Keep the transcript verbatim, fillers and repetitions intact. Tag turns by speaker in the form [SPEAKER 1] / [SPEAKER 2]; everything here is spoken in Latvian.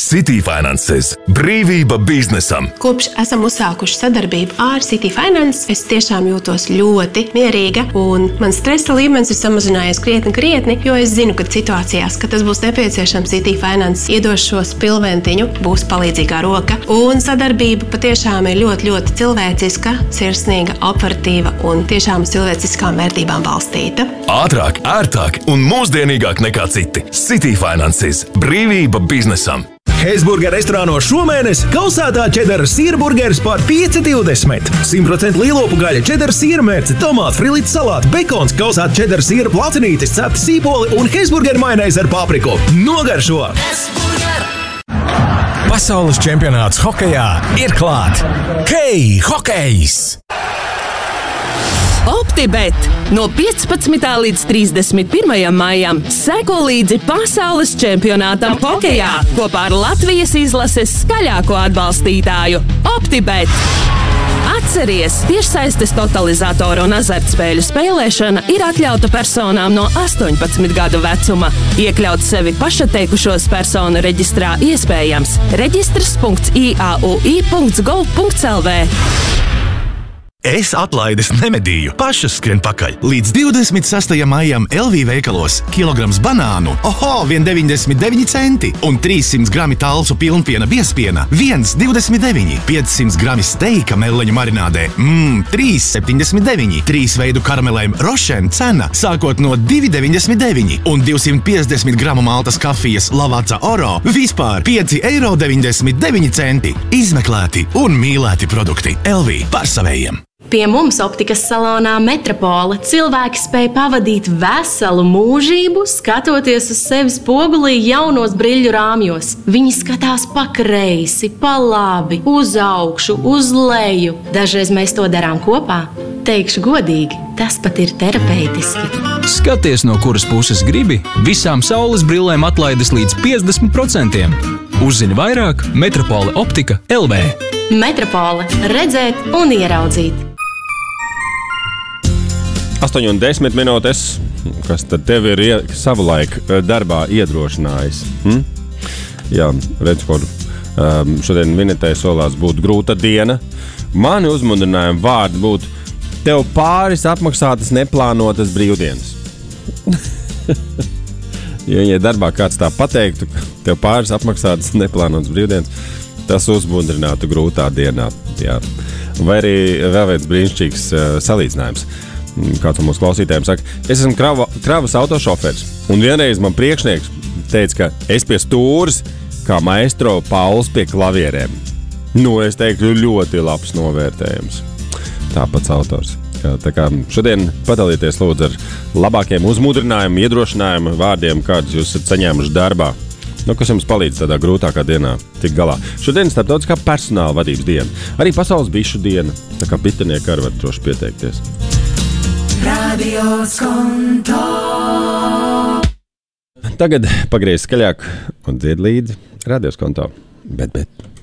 [SPEAKER 1] City Finanses – brīvība biznesam.
[SPEAKER 2] Kopš esam uzsākuši sadarbību ar City Finance, es tiešām jūtos ļoti mierīga un man stresa līmenis ir samazinājies krietni, krietni, jo es zinu, ka situācijās, kad tas būs nepieciešams, City Finance iedos šo spilventiņu, būs palīdzīgā roka. Un sadarbība patiešām ir ļoti, ļoti cilvēciska, sirsnīga, operatīva un tiešām cilvēciskām vērtībām balstīta.
[SPEAKER 1] Ātrāk, ērtāk un mūsdienīgāk nekā citi. City Finanses – brīvība biznesam.
[SPEAKER 3] Hesburger restorāno šomēnes kausētā čedara sīra burgeris par pieci divdesmit. simt procenti lielopu gaļa, čedara sīra mērce, tomāti, frilīti salāti, bekons, kausēta čedara sīra placinītis, cepti sīpoli un Hesburger majonēzi ar papriku. Nogaršo! Hesburger!
[SPEAKER 4] Pasaules čempionāts hokejā ir klāt! Hei, hokejs!
[SPEAKER 5] OptiBet no piecpadsmitā līdz trīsdesmit pirmajam maijam seko līdzi pasaules čempionātam hokejā kopā ar Latvijas izlases skaļāko atbalstītāju OptiBet. Atceries, tiešsaistes totalizatoru un azartspēļu spēlēšana ir atļauta personām no astoņpadsmit gadu vecuma. Iekļaut sevi pašatteikušos personu reģistrā iespējams. Reģistrs punkts i a u i punkts gov punkts l v.
[SPEAKER 3] Es atlaides nemedīju, pašas skrien pakaļ. Līdz divdesmit sastajam maijam L V veikalos kilograms banānu, oho, viens deviņdesmit deviņi centi un trīssimt grami talsu pilnpiena biespiena, viens divdesmit deviņi, piecsimt grami steika meleņu marinādē, mmm, trīs septiņdesmit deviņi, trīs veidu karamelēm Rošen cena sākot no divi deviņdesmit deviņi un divsimt piecdesmit gramu maltas kafijas Lavazza Oro vispār pieci eiro deviņdesmit deviņi centi. Izmeklēti un mīlēti produkti L V par savējiem.
[SPEAKER 6] Pie mums optikas salonā Metropole cilvēki spēj pavadīt veselu mūžību, skatoties uz sevi spogulī jaunos briļļu rāmjos. Viņi skatās pa kreisi, pa labi, uz augšu, uz leju. Dažreiz mēs to darām kopā. Teikšu godīgi, tas pat ir terapeitiski.
[SPEAKER 7] Skaties, no kuras puses gribi, visām saules brillēm atlaides līdz piecdesmit procentiem. Uzzini vairāk Metropole optika L V.
[SPEAKER 6] Metropole – redzēt un ieraudzīt.
[SPEAKER 8] astoņi un desmit minūtes, kas tad tev ir ie, savulaik darbā iedrošinājis? Hm? Jā, redz, kur um, šodien minētai solās būtu grūta diena. Mani uzmundrinājumi vārdi būtu tev pāris apmaksātas neplānotas brīvdienas. ja, ja darbā kāds tā pateiktu, tev pāris apmaksātas neplānotas brīvdienas, tas uzmundrinātu grūtā dienā. Jā. Vai arī vēl viens brīnišķīgs uh, salīdzinājums. Kāds no mūsu klausītājiem saka, es esmu krava, kravas autošoferis, un vienreiz man priekšnieks teica, ka es pie stūras kā maestro Pauls pie klavierēm. Nu, es teiktu, ļoti labs novērtējums. Tāpats autors. Tā kā šodien padalieties lūdzu ar labākiem uzmudrinājumu, iedrošinājumu vārdiem, kādus jūs esat saņēmuši darbā. Nu, kas jums palīdz tādā grūtākā dienā tik galā. Šodien starptautiskā personāla vadības diena. Arī pasaules bišu diena. Tā kā bitinieki arī var droši pieteikties.
[SPEAKER 9] Radio Skonto.
[SPEAKER 8] Tagad pagriez skaļāk un dzied līdzi Radio Skonto. Bet, bet.